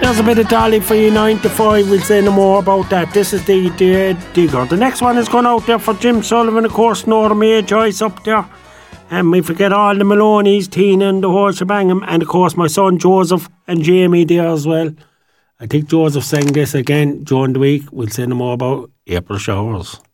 There's a bit of Dolly for you, 9 to 5. We'll say no more about that. This is the Digger. The next one is going out there for Jim Sullivan, of course, Northern May Joyce up there. And we forget all the Maloney's, Tina and the whole shebang. And of course my son Joseph and Jamie there as well. I think Joseph sang this again during the week. We'll say no more about April showers.